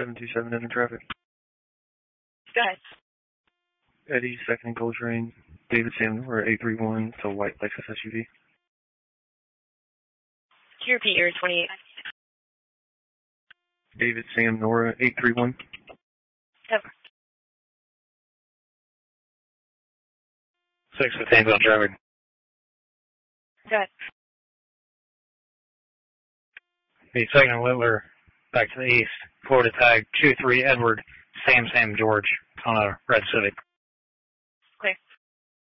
727 in traffic. Go ahead. Eddie, second Gold Train. David Sam Nora 831, so white Lexus SUV. Can you repeat your 28? David Sam Nora 831. Yep. 6 with Tango on traffic. Go ahead. The second Littler back to the east. Florida tag 23 Edward Sam George on a red Civic.